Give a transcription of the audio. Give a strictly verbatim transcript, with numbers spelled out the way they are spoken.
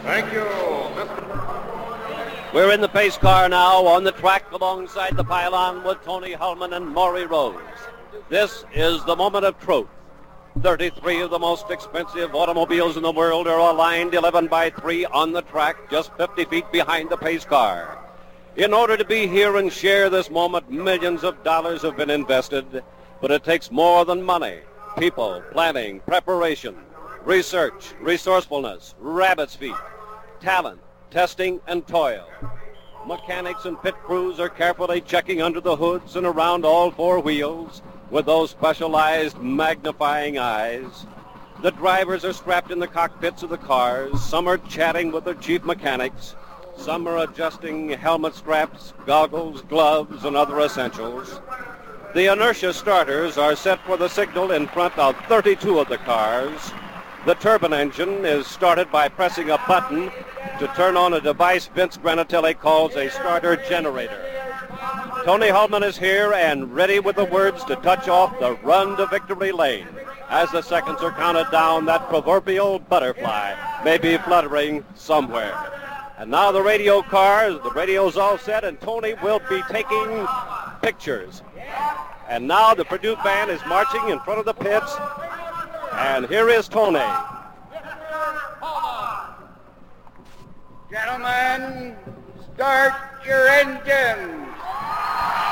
Thank you. We're in the pace car now on the track alongside the pylon with Tony Hulman and Maury Rose. This is the moment of truth. thirty-three of the most expensive automobiles in the world are aligned eleven by three on the track, just fifty feet behind the pace car. In order to be here and share this moment, millions of dollars have been invested, but it takes more than money. People, planning, preparation, research, resourcefulness, rabbit's feet, talent, testing, and toil. Mechanics and pit crews are carefully checking under the hoods and around all four wheels with those specialized magnifying eyes. The drivers are strapped in the cockpits of the cars. Some are chatting with their chief mechanics. Some are adjusting helmet straps, goggles, gloves, and other essentials. The inertia starters are set for the signal in front of thirty-two of the cars. The turbine engine is started by pressing a button to turn on a device Vince Granatelli calls a starter generator. Tony Hulman is here and ready with the words to touch off the run to victory lane. As the seconds are counted down, that proverbial butterfly may be fluttering somewhere. And now the radio car, the radio's all set, and Tony will be taking pictures. And now the Purdue band is marching in front of the pits. And here is Tony. Gentlemen, start your engines.